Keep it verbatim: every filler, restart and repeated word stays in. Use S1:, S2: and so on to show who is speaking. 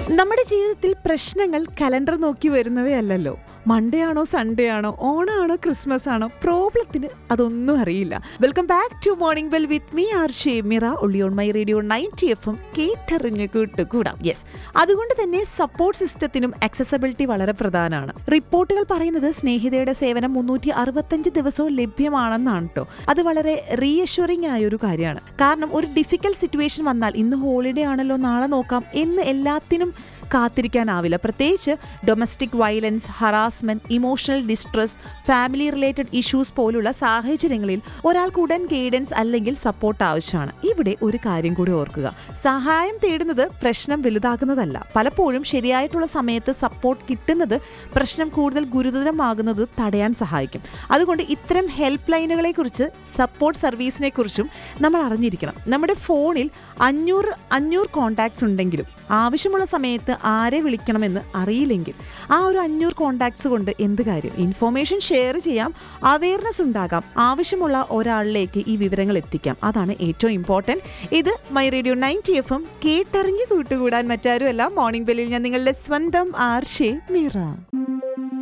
S1: നമ്മുടെ ജീവിതത്തിൽ പ്രശ്നങ്ങൾ കലണ്ടർ നോക്കി വരുന്നവയല്ലല്ലോ. മൺഡേ ആണോ സൺഡേ ആണോ ഓണാണോ ക്രിസ്മസ് ആണോ പ്രോബ്ലത്തിന് അതൊന്നും അറിയില്ല. Welcome back to morning bell with me R ഷേമിറ ഒളി on my radio ninety F M കേട്ടറിഞ്ഞ് കൂട്ടുകൂടാം. യെസ്, അതുകൊണ്ട് തന്നെ സപ്പോർട്ട് സിസ്റ്റത്തിനും ആക്സസബിലിറ്റി വളരെ പ്രധാനമാണ്. റിപ്പോർട്ടുകൾ പറയുന്നത് സ്നേഹിതയുടെ സേവനം മുന്നൂറ്റി അറുപത്തഞ്ച് ദിവസവും ലഭ്യമാണെന്നാണ് കേട്ടോ. അത് വളരെ റീഅഷ്വറിംഗ് ആയ ഒരു കാര്യമാണ്. കാരണം ഒരു ഡിഫിക്കൽട്ട് സിറ്റുവേഷൻ വന്നാൽ ഇന്ന് ഹോളിഡേ ആണല്ലോ നാളെ നോക്കാം എന്ന് എല്ലാത്തിനും കാത്തിരിക്കാനാവില്ല. പ്രത്യേകിച്ച് domestic violence, harassment, emotional distress, family related issues പോലുള്ള സാഹചര്യങ്ങളിൽ ഒരാൾക്ക് ഉടൻ ഗൈഡൻസ് അല്ലെങ്കിൽ സപ്പോർട്ട് ആവശ്യമാണ്. ഇവിടെ ഒരു കാര്യം കൂടി ഓർക്കുക, സഹായം തേടുന്നത് പ്രശ്നം വലുതാക്കുന്നതല്ല. പലപ്പോഴും ശരിയായിട്ടുള്ള സമയത്ത് സപ്പോർട്ട് കിട്ടുന്നത് പ്രശ്നം കൂടുതൽ ഗുരുതരമാകുന്നത് തടയാൻ സഹായിക്കും. അതുകൊണ്ട് ഇത്തരം ഹെൽപ്പ് ലൈനുകളെ കുറിച്ച്, സപ്പോർട്ട് സർവീസിനെ കുറിച്ചും നമ്മൾ അറിഞ്ഞിരിക്കണം. നമ്മുടെ ഫോണിൽ അഞ്ഞൂറ് അഞ്ഞൂറ് കോൺടാക്ട്സ് ഉണ്ടെങ്കിലും ആവശ്യമുള്ള സമയത്ത് ആരെ വിളിക്കണമെന്ന് അറിയില്ലെങ്കിൽ ആ ഒരു അഞ്ഞൂറ് കോൺടാക്ട്സ് കൊണ്ട് എന്ത് കാര്യം? ഇൻഫോർമേഷൻ ഷെയർ ചെയ്യാം, അവയർനെസ് ഉണ്ടാകാം, ആവശ്യമുള്ള ഒരാളിലേക്ക് ഈ വിവരങ്ങൾ എത്തിക്കാം. അതാണ് ഏറ്റവും ഇമ്പോർട്ടൻറ്റ്. ഇത് my radio ninety F M കേട്ടറിഞ്ഞ് കൂട്ടുകൂടാൻ മറ്റാരുമല്ല, മോർണിംഗ് ബെല്ലിൽ ഞാൻ നിങ്ങളുടെ സ്വന്തം ആർ ഷേ മീറ.